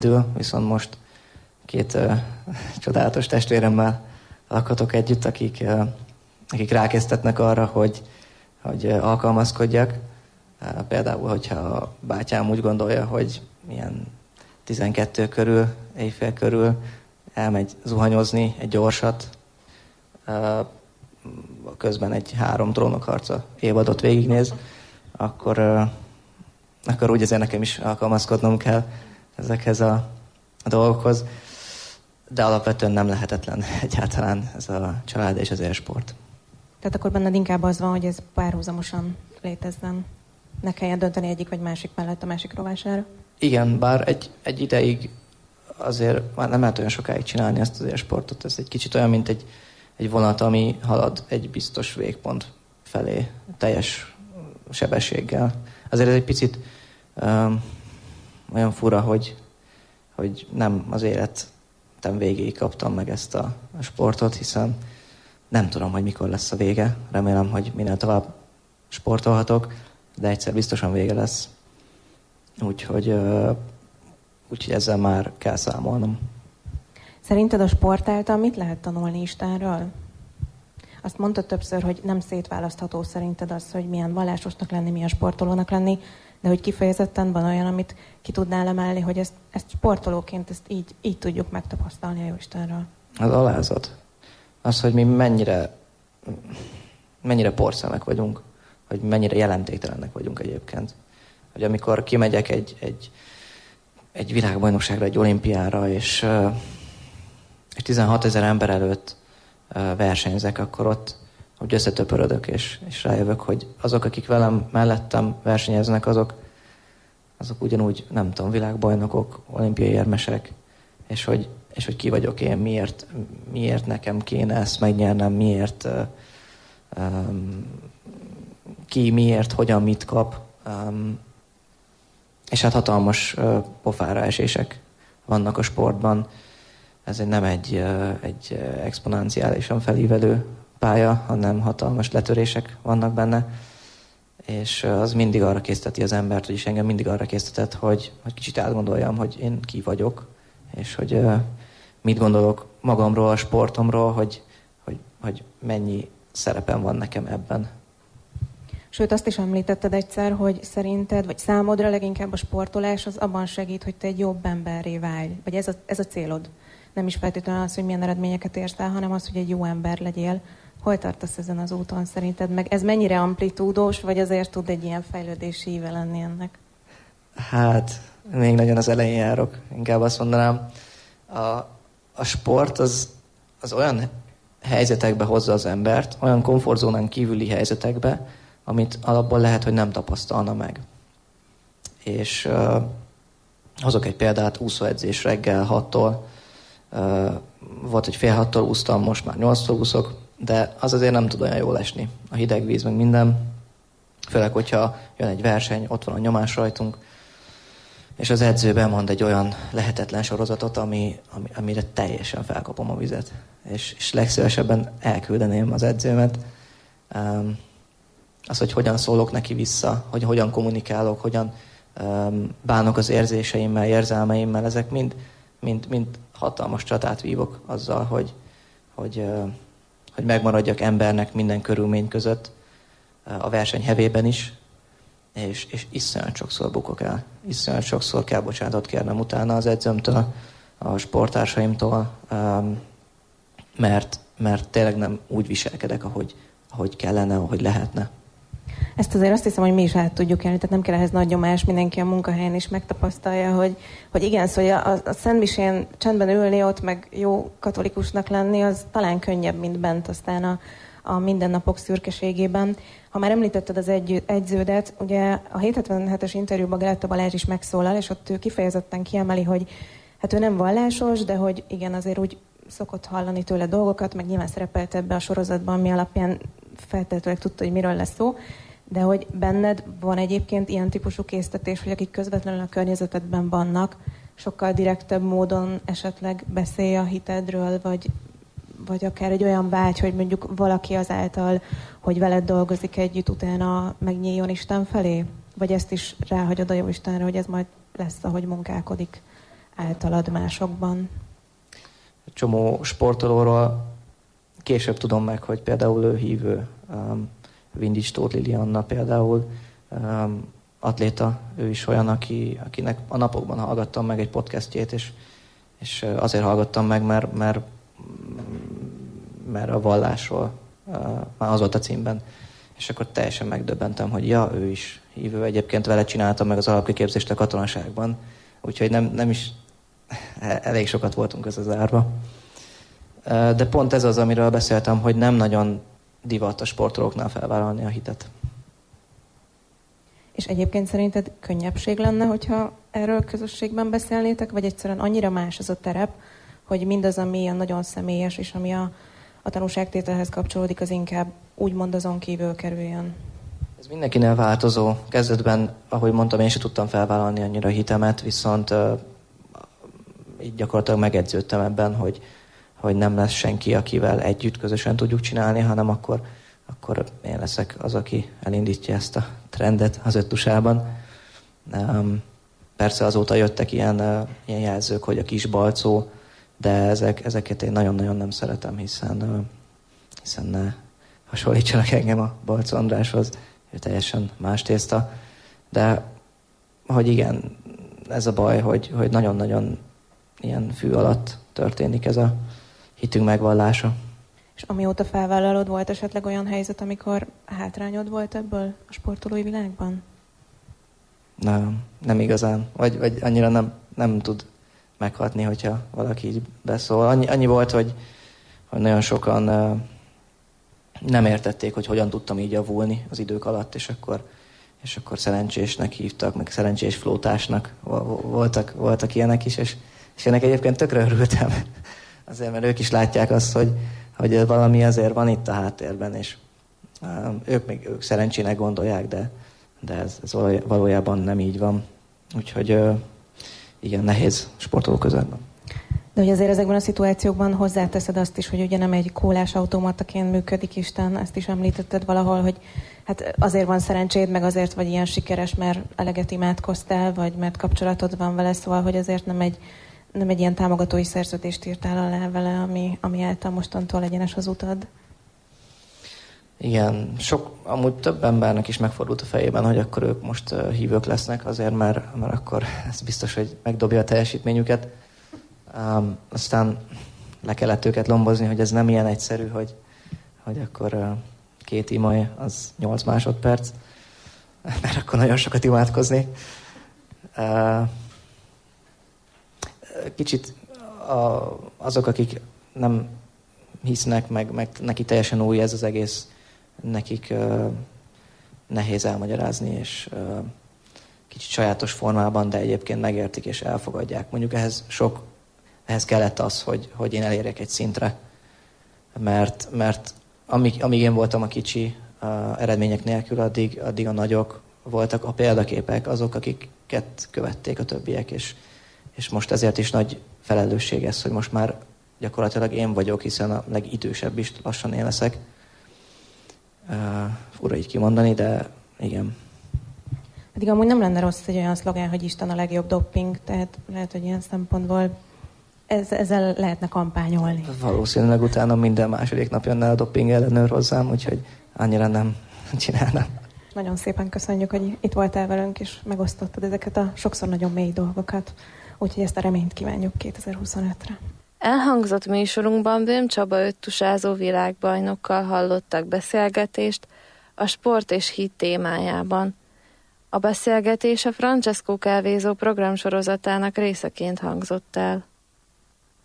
viszont most két csodálatos testvéremmel lakhatok együtt, akik rákésztetnek arra, hogy alkalmazkodjak. Például, hogyha a bátyám úgy gondolja, hogy milyen 12 körül, éjfél körül elmegy zuhanyozni egy gyorsat, közben egy 3 trónokharca évadot végignéz, akkor úgy ezért nekem is alkalmazkodnom kell ezekhez a dolgokhoz. De alapvetően nem lehetetlen egyáltalán ez a család és az élsport. Tehát akkor benned inkább az van, hogy ez párhuzamosan létezzen. Ne kelljen dönteni egyik vagy másik mellett a másik rovására? Igen, bár egy ideig azért már nem lehet olyan sokáig csinálni ezt az élsportot. Ez egy kicsit olyan, mint egy vonat, ami halad egy biztos végpont felé, teljes sebességgel. Azért ez egy picit olyan fura, hogy nem az életem végéig kaptam meg ezt a sportot, hiszen nem tudom, hogy mikor lesz a vége. Remélem, hogy minél tovább sportolhatok, de egyszer biztosan vége lesz. Úgyhogy ezzel már kell számolnom. Szerinted a sport által mit lehet tanulni Istenről? Azt mondtad többször, hogy nem szétválasztható szerinted az, hogy milyen vallásosnak lenni, milyen sportolónak lenni, de hogy kifejezetten van olyan, amit ki tudnál emelni, hogy ezt sportolóként ezt így tudjuk megtapasztalni a Jóistenről. Az alázat. Az, hogy mi mennyire porszemek vagyunk, hogy mennyire jelentéktelennek vagyunk egyébként. Hogy amikor kimegyek egy világbajnokságra, egy olimpiára, és 16 000 ember előtt versenyzek, akkor ott hogy összetöpörödök, és rájövök, hogy azok, akik velem mellettem versenyeznek, azok ugyanúgy, nem tudom, világbajnokok, olimpiai érmesek, és hogy ki vagyok én, miért nekem kéne ezt megnyernem, miért, hogyan, mit kap. És hát hatalmas pofára esések vannak a sportban. Ez nem egy exponenciálisan felívelő pálya, hanem hatalmas letörések vannak benne. És az mindig arra készteti az embert, vagyis engem mindig arra késztetett, hogy kicsit átgondoljam, hogy én ki vagyok, és hogy mit gondolok magamról, a sportomról, hogy mennyi szerepem van nekem ebben. Sőt, azt is említetted egyszer, hogy szerinted, vagy számodra leginkább a sportolás az abban segít, hogy te egy jobb emberré válj. Vagy ez a célod. Nem is feltétlenül az, hogy milyen eredményeket érsz el, hanem az, hogy egy jó ember legyél. Hol tartasz ezen az úton szerinted? Meg ez mennyire amplitúdós, vagy azért tud egy ilyen fejlődési íve lenni ennek? Hát, még nagyon az elején járok. Inkább azt mondanám, a sport az olyan helyzetekbe hozza az embert, olyan komfortzónán kívüli helyzetekbe, amit alapból lehet, hogy nem tapasztalna meg. És hozok egy példát, úszóedzés reggel 6-tól. Volt, hogy fél 6-tól úsztam, most már 8-tól úszok, de az azért nem tud olyan jól esni. A hideg víz, meg minden. Főleg, hogyha jön egy verseny, ott van a nyomás rajtunk, és az edző bemond egy olyan lehetetlen sorozatot, amire teljesen felkapom a vizet. És legszívesebben elküldeném az edzőmet. Az, hogy hogyan szólok neki vissza, hogy hogyan kommunikálok, hogyan bánok az érzéseimmel, érzelmeimmel, ezek mind hatalmas csatát vívok azzal, hogy megmaradjak embernek minden körülmény között, a verseny hevében is, és iszonyat sokszor bukok el. Iszonyat sokszor kell bocsánatot kérnem utána az edzőmtől, a sporttársaimtól, mert tényleg nem úgy viselkedek, ahogy kellene, ahogy lehetne. Ezt azért azt hiszem, hogy mi is át tudjuk élni, tehát nem kell ehhez nagy nyomás, mindenki a munkahelyen is megtapasztalja, hogy igen, szóval a Szentmisén csendben ülni ott, meg jó katolikusnak lenni, az talán könnyebb, mint bent aztán a mindennapok szürkeségében. Ha már említetted az edződet, ugye a 777-es interjúban Geletta Balázs is megszólal, és ott ő kifejezetten kiemeli, hogy hát ő nem vallásos, de hogy igen, azért úgy szokott hallani tőle dolgokat, meg nyilván szerepelt ebbe a sorozatban, ami alapján feltétlenül tudta, hogy miről lesz szó, de hogy benned van egyébként ilyen típusú késztetés, hogy akik közvetlenül a környezetedben vannak, sokkal direktebb módon esetleg beszélj a hitedről, vagy akár egy olyan vágy, hogy mondjuk valaki azáltal, hogy veled dolgozik együtt, utána megnyíljon Isten felé? Vagy ezt is ráhagyod a Jóistenre, hogy ez majd lesz, ahogy munkálkodik általad másokban? Csomó sportolóról később tudom meg, hogy például ő hívő. Vindics Tóth Lilianna például atléta, ő is olyan, akinek a napokban hallgattam meg egy podcastjét, és azért hallgattam meg, mert a vallásról már az volt a címben. És akkor teljesen megdöbbentem, hogy ja, ő is hívő. Egyébként vele csináltam meg az alapkiképzést a katonaságban, úgyhogy nem is elég sokat voltunk összezárva. De pont ez az, amiről beszéltem, hogy nem nagyon divat a sportolóknál felvállalni a hitet. És egyébként szerinted könnyebbség lenne, hogyha erről közösségben beszélnétek, vagy egyszerűen annyira más az a terep, hogy mindaz, ami ilyen nagyon személyes, és ami a tanúságtételhez kapcsolódik, az inkább úgymond azon kívül kerüljön? Ez mindenkinél változó. Kezdetben, ahogy mondtam, én sem tudtam felvállalni annyira a hitemet, viszont így gyakorlatilag megedződtem ebben, hogy nem lesz senki, akivel együtt közösen tudjuk csinálni, hanem akkor én leszek az, aki elindítja ezt a trendet az Öttusában. Persze azóta jöttek ilyen jelzők, hogy a kis balcó, de ezeket én nagyon-nagyon nem szeretem, hiszen ne hasonlítsanak engem a Balcó Andráshoz, ő teljesen más tészta. De hogy igen, ez a baj, hogy nagyon-nagyon ilyen fű alatt történik ez a hitünk megvallása. És amióta felvállalod, volt esetleg olyan helyzet, amikor hátrányod volt ebből a sportolói világban? Nem igazán. Vagy annyira nem tud meghatni, hogyha valaki így beszól. Annyi volt, hogy nagyon sokan nem értették, hogy hogyan tudtam így javulni az idők alatt, és akkor szerencsésnek hívtak, meg szerencsés flótásnak voltak ilyenek is, és ennek egyébként tökre örültem. Azért, mert ők is látják azt, hogy valami azért van itt a háttérben, és ők szerencsének gondolják, de ez valójában nem így van. Úgyhogy igen, nehéz sportoló közegben. De hogy azért ezekben a szituációkban hozzáteszed azt is, hogy ugye nem egy kólás automataként működik Isten, ezt is említetted valahol, hogy hát azért van szerencséd, meg azért vagy ilyen sikeres, mert eleget imádkoztál, vagy mert kapcsolatod van vele, szóval, hogy azért nem egy ilyen támogatói szerződést írtál alá vele, ami által mostantól egyenes az utad. Igen, amúgy több embernek is megfordult a fejében, hogy akkor ők most hívők lesznek, azért, mert akkor ez biztos, hogy megdobja a teljesítményüket. Aztán le kellett őket lombozni, hogy ez nem ilyen egyszerű, hogy akkor 2 imaj az 8 másodperc, mert akkor nagyon sokat imádkoznék. Kicsit azok, akik nem hisznek, meg neki teljesen új ez az egész, nekik nehéz elmagyarázni, és kicsit sajátos formában, de egyébként megértik és elfogadják. Mondjuk ehhez kellett az, hogy én elérjek egy szintre, mert amíg én voltam a kicsi eredmények nélkül, addig a nagyok voltak a példaképek, azok, akiket követték a többiek, és most ezért is nagy felelősség ez, hogy most már gyakorlatilag én vagyok, hiszen a legidősebb is lassan én leszek. Fura így kimondani, de igen. Pedig amúgy nem lenne rossz egy olyan szlogán, hogy Isten a legjobb doping, tehát lehet, hogy ilyen szempontból ezzel lehetne kampányolni. Valószínűleg utána minden második nap jönne a doping ellenőr hozzám, úgyhogy annyira nem csinálnám. Nagyon szépen köszönjük, hogy itt voltál velünk, és megosztottad ezeket a sokszor nagyon mély dolgokat. Úgyhogy ezt a reményt kívánjuk 2025-re. Elhangzott műsorunkban Böhm Csaba öttusázó világbajnokkal hallottak beszélgetést a sport és hit témájában. A beszélgetés a Francesco kávézó programsorozatának részeként hangzott el.